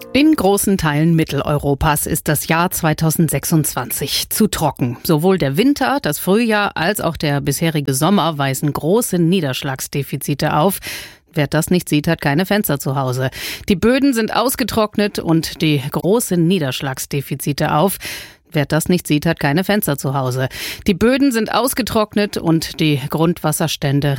In großen Teilen Mitteleuropas ist das Jahr 2026 zu trocken. Sowohl der Winter, das Frühjahr als auch der bisherige Sommer weisen große Niederschlagsdefizite auf. Wer das nicht sieht, hat keine Fenster zu Hause. Die Böden sind ausgetrocknet und die große Niederschlagsdefizite auf. Wer das nicht sieht, hat keine Fenster zu Hause. Die Böden sind ausgetrocknet und die Grundwasserstände